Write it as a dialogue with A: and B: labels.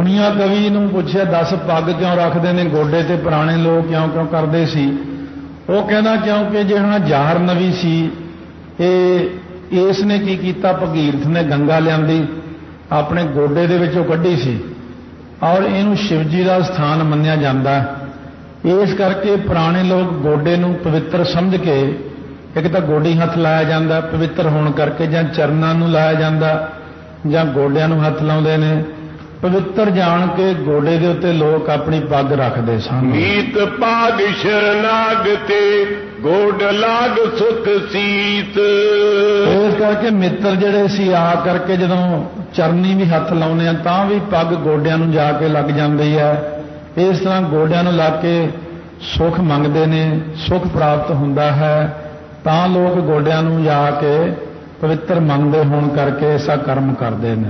A: ਦੁਨੀਆ ਕਵੀ ਨੂੰ ਪੁੱਛਿਆ 10 ਪੱਗ ਕਿਉਂ ਰੱਖਦੇ ਨੇ ਗੋਡੇ ਤੇ ਪੁਰਾਣੇ ਲੋਕ ਕਿਉਂ ਕਰਦੇ ਸੀ। ਉਹ ਕਹਿੰਦਾ ਕਿਉਂਕਿ ਜਿਹੜਾ ਜ਼ਾਹਰ ਨਵੀ ਸੀ ਇਸ ਨੇ ਕੀ ਕੀਤਾ, ਭਗੀਰਥ ਨੇ ਗੰਗਾ ਲਿਆਂਦੀ ਆਪਣੇ ਗੋਡੇ ਦੇ ਵਿੱਚੋਂ ਕੱਢੀ ਸੀ ਔਰ ਇਹਨੂੰ ਸ਼ਿਵ ਜੀ ਦਾ ਸਥਾਨ ਮੰਨਿਆ ਜਾਂਦਾ। ਇਸ ਕਰਕੇ ਪੁਰਾਣੇ ਲੋਕ ਗੋਡੇ ਨੂੰ ਪਵਿੱਤਰ ਸਮਝ ਕੇ, ਇੱਕ ਤਾਂ ਗੋਡੀ ਹੱਥ ਲਾਇਆ ਜਾਂਦਾ ਪਵਿੱਤਰ ਹੋਣ ਕਰਕੇ, ਜਾਂ ਚਰਨਾਂ ਨੂੰ ਲਾਇਆ ਜਾਂਦਾ ਜਾਂ ਗੋਡਿਆਂ ਨੂੰ ਹੱਥ ਲਾਉਂਦੇ ਨੇ ਪਵਿੱਤਰ ਜਾਣ ਕੇ ਗੋਡੇ ਦੇ ਉੱਤੇ ਲੋਕ ਆਪਣੀ ਪੱਗ ਰੱਖਦੇ ਸਨ।
B: ਮੀਤ ਪਾਗ ਸ਼ਰਨਾਗ ਤੇ ਗੋਡ ਲਾਗ ਸੁਖ ਸੀਤ।
A: ਇਸ ਕਰਕੇ ਮਿੱਤਰ ਜਿਹੜੇ ਸੀ ਆ ਕਰਕੇ ਜਦੋਂ ਚਰਨੀ ਵੀ ਹੱਥ ਲਾਉਂਦੇ ਆ ਤਾਂ ਵੀ ਪੱਗ ਗੋਡਿਆਂ ਨੂੰ ਜਾ ਕੇ ਲੱਗ ਜਾਂਦੀ ਹੈ। ਇਸ ਤਰ੍ਹਾਂ ਗੋਡਿਆਂ ਨੂੰ ਲਾ ਕੇ ਸੁਖ ਮੰਗਦੇ ਨੇ, ਸੁਖ ਪ੍ਰਾਪਤ ਹੁੰਦਾ ਹੈ ਤਾਂ ਲੋਕ ਗੋਡਿਆਂ ਨੂੰ ਜਾ ਕੇ ਪਵਿੱਤਰ ਮੰਗਦੇ ਹੋਣ ਕਰਕੇ ਐਸਾ ਕਰਮ ਕਰਦੇ ਨੇ।